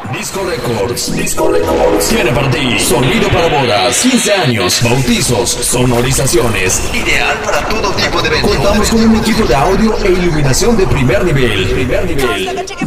Disco Records. Disco Records. Tiene para ti sonido para bodas, 15 años, bautizos, sonorizaciones. Ideal para todo tipo de eventos. Contamos con un equipo de audio e iluminación de primer nivel.